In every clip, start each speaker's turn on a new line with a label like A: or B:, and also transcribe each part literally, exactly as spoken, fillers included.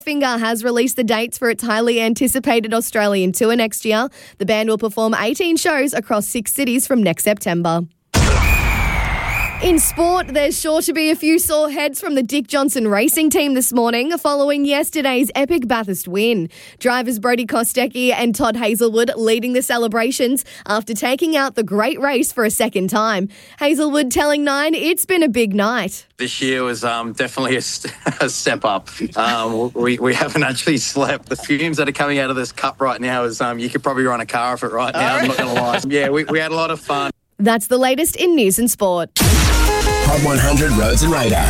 A: Finger has released the dates for its highly anticipated Australian tour next year. The band will perform eighteen shows across six cities from next September. In sport, there's sure to be a few sore heads from the Dick Johnson racing team this morning following yesterday's epic Bathurst win. Drivers Brodie Kostecki and Todd Hazelwood leading the celebrations after taking out the great race for a second time. Hazelwood telling Nine it's been a big night.
B: This year was um, definitely a, st- a step up. Um, we, we haven't actually slept. The fumes that are coming out of this cup right now is um, you could probably run a car off it right now. I'm not going to lie. Yeah, we, we had a lot of fun.
A: That's the latest in news and sport.
C: Hot one hundred Roads and Radar.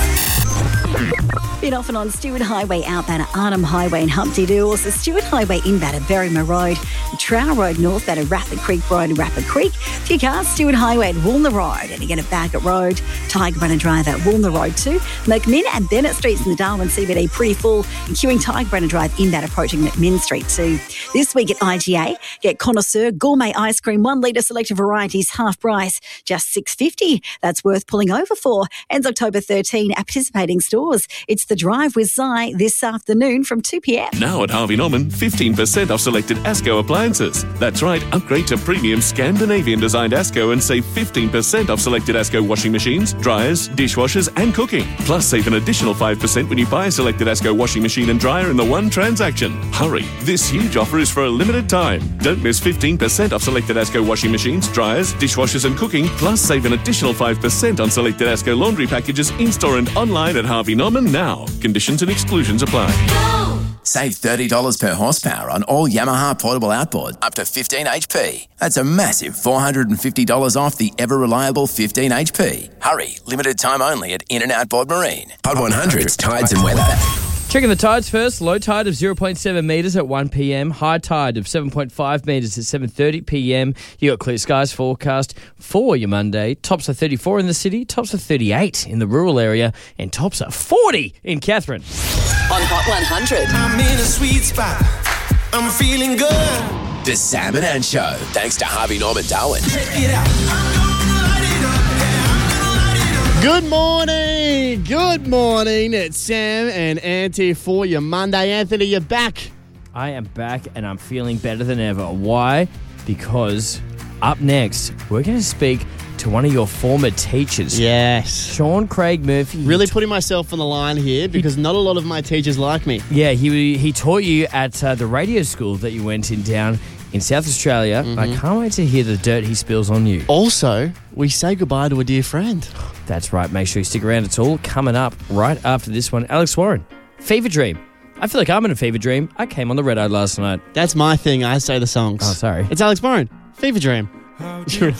D: Been off and on Stewart Highway outbound at Arnhem Highway and Humpty Doo. Also Stewart Highway inbound at Berrima Road. Trowell Road northbound at Rapid Creek Road and Rapid Creek. Few cars, Stewart Highway at Woolner Road. And again at Bagot Road. Tiger Runner Drive at Woolner Road too. McMinn and Bennett Streets in the Darwin C B D pretty full. And queuing Tiger Runner Drive inbound approaching McMinn Street too. This week at I G A, get Connoisseur Gourmet Ice Cream, one litre selected varieties, half price, just six dollars fifty. That's worth pulling over for. Ends October thirteenth at participating stores. It's The Drive with Zy this afternoon from two p.m.
E: Now at Harvey Norman, fifteen percent off selected Asco appliances. That's right, upgrade to premium Scandinavian-designed Asco and save fifteen percent off selected Asco washing machines, dryers, dishwashers and cooking. Plus, save an additional five percent when you buy a selected Asco washing machine and dryer in the one transaction. Hurry, this huge offer is for a limited time. Don't miss fifteen percent off selected Asco washing machines, dryers, dishwashers and cooking. Plus, save an additional five percent on selected Asco laundry packages in-store and online at Harvey Norman now. Conditions and exclusions apply.
C: Go! Save thirty dollars per horsepower on all Yamaha portable outboard up to fifteen H P. That's a massive four hundred fifty dollars off the ever-reliable fifteen H P. Hurry, limited time only at In and Outboard Marine. Hot one hundred's Tides and Weather.
F: Checking the tides first. Low tide of zero point seven metres at one p.m. High tide of seven point five metres at seven thirty p.m. You got clear skies forecast for your Monday. Tops are thirty-four in the city, tops are thirty-eight in the rural area, and tops are forty in Katherine.
G: On Hot one hundred.
H: I'm in a sweet spot. I'm feeling good.
C: The Sam and Ann Show, thanks to Harvey Norman Darwin.
H: Check it out. I'm gonna light it up. Yeah, I'm gonna light it up.
I: Good morning. Good morning. It's Sam and Auntie for your Monday. Anthony, you're back.
F: I am back and I'm feeling better than ever. Why? Because up next, we're going to speak to one of your former teachers.
I: Yes.
F: Sean Craig Murphy.
I: Really putting myself on the line here because not a lot of my teachers like me.
F: Yeah, he he taught you at uh, the radio school that you went in down in South Australia. Mm-hmm. I can't wait to hear the dirt he spills on you.
I: Also, we say goodbye to a dear friend.
F: That's right. Make sure you stick around. It's all coming up right after this one. Alex Warren, Fever Dream. I feel like I'm in a fever dream. I came on the Red Eye last night.
I: That's my thing. I say the songs.
F: Oh, sorry.
I: It's Alex Warren. Fever Dream.